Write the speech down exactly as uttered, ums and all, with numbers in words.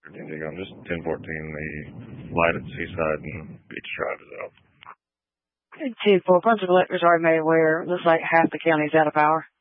Indigo. I'm just ten fourteen, the light at Seaside and Beach Drive is out. Chief, well, a bunch of electors already made aware. Looks like half the county's out of power.